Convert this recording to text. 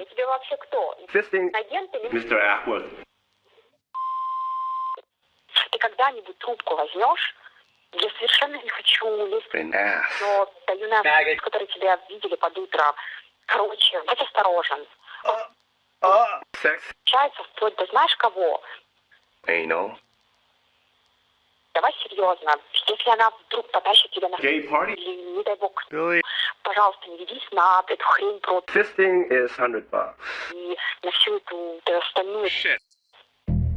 Я тебе вообще кто? Fisting. Агент или... Mr. Ackworth. Ты когда-нибудь трубку возьмешь? Я совершенно не хочу лезть. Но даю на которые тебя видели под утро. Короче, будь осторожен. Sex. Получается вплоть до знаешь кого? Anal. Давай серьезно. Если она вдруг потащит тебя на... Gay party. Или, не дай бог, Billy. пожалуйста, не ведись на эту хрень про... Fisting is $100. И на всю эту остальную... Shit.